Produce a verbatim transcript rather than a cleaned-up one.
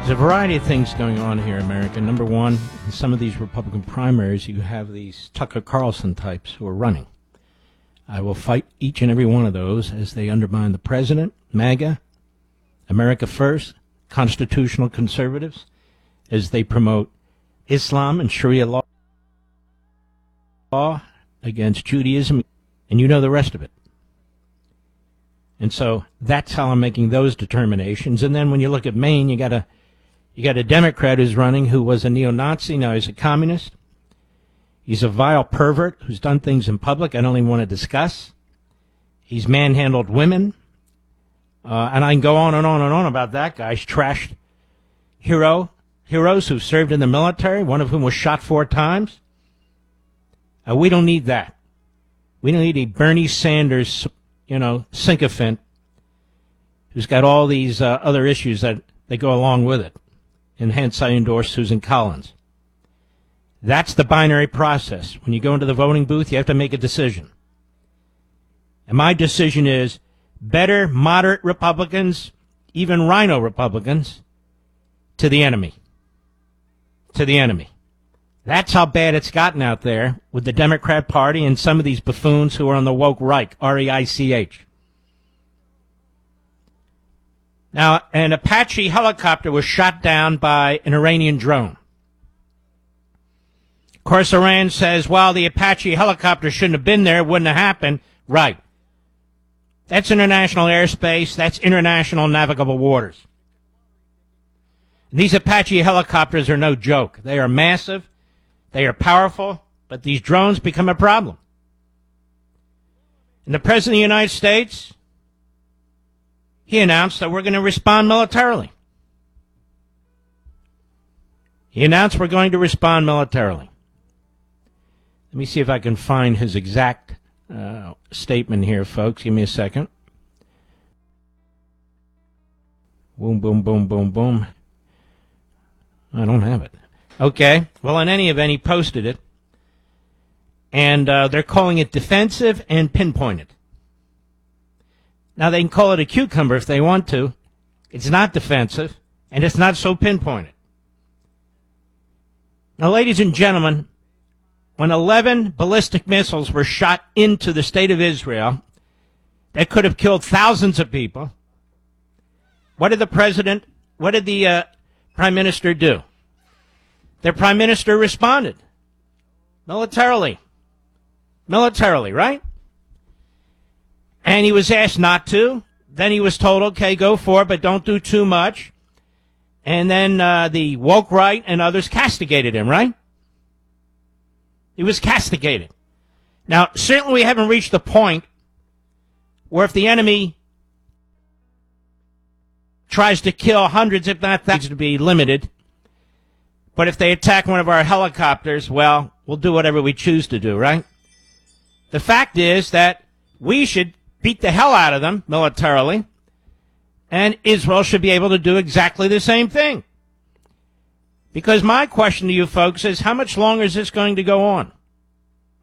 There's a variety of things going on here in America. Number one, in some of these Republican primaries, you have these Tucker Carlson types who are running. I will fight each and every one of those as they undermine the president, MAGA, America First, constitutional conservatives, as they promote Islam and Sharia law against Judaism, and you know the rest of it. And so that's how I'm making those determinations. And then when you look at Maine, you got a you got a Democrat who's running who was a neo-Nazi, now he's a communist. He's a vile pervert who's done things in public I don't even want to discuss. He's manhandled women. Uh, and I can go on and on and on about that guy. He's trashed hero, heroes who served in the military, one of whom was shot four times. Uh, we don't need that. We don't need a Bernie Sanders, you know, sycophant who's got all these uh, other issues that, that go along with it. And hence I endorse Susan Collins. That's the binary process. When you go into the voting booth, you have to make a decision. And my decision is better moderate Republicans, even rhino Republicans, to the enemy. To the enemy. That's how bad it's gotten out there with the Democrat Party and some of these buffoons who are on the woke Reich, R E I C H. Now, an Apache helicopter was shot down by an Iranian drone. Of course, Iran says, well, the Apache helicopter shouldn't have been there, it wouldn't have happened. Right. That's international airspace. That's international navigable waters. And these Apache helicopters are no joke. They are massive. They are powerful. But these drones become a problem. And the President of the United States, he announced that we're going to respond militarily. He announced we're going to respond militarily. Let me see if I can find his exact uh, statement here, folks. Give me a second. Boom, boom, boom, boom, boom. I don't have it. Okay. Well, in any event, he posted it. And uh, they're calling it defensive and pinpointed. Now, they can call it a cucumber if they want to. It's not defensive, and it's not so pinpointed. Now, ladies and gentlemen, when eleven ballistic missiles were shot into the state of Israel that could have killed thousands of people, what did the president, what did the uh, prime minister do? Their prime minister responded militarily. Militarily, right? And he was asked not to. Then he was told, okay, go for it, but don't do too much. And then uh, the woke right and others castigated him, right? He was castigated. Now, certainly we haven't reached the point where if the enemy tries to kill hundreds, if not thousands, to be limited. But if they attack one of our helicopters, well, we'll do whatever we choose to do, right? The fact is that we should beat the hell out of them militarily, and Israel should be able to do exactly the same thing. Because my question to you folks is, how much longer is this going to go on?